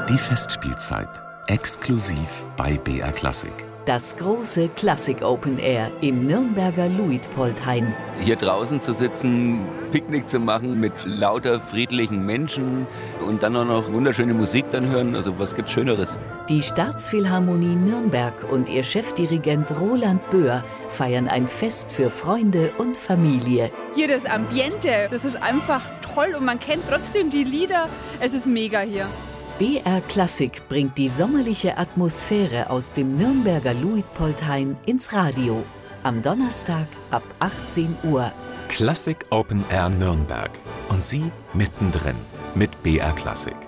Die Festspielzeit. Exklusiv bei BR Classic. Das große Klassik Open Air im Nürnberger Luitpoldhain. Hier draußen zu sitzen, Picknick zu machen mit lauter friedlichen Menschen und dann auch noch wunderschöne Musik dann hören, also was gibt's Schöneres? Die Staatsphilharmonie Nürnberg und ihr Chefdirigent Roland Böhr feiern ein Fest für Freunde und Familie. Hier das Ambiente, das ist einfach toll und man kennt trotzdem die Lieder. Es ist mega hier. BR Classic bringt die sommerliche Atmosphäre aus dem Nürnberger Luitpoldhain ins Radio. Am Donnerstag ab 18 Uhr. Classic Open Air Nürnberg. Und Sie mittendrin mit BR Classic.